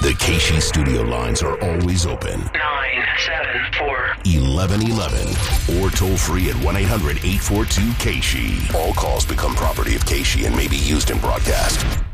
The Keishi studio lines are always open. 974-1111 or toll free at 1-800-842-KEISHI. All calls become property of Keishi and may be used in broadcast.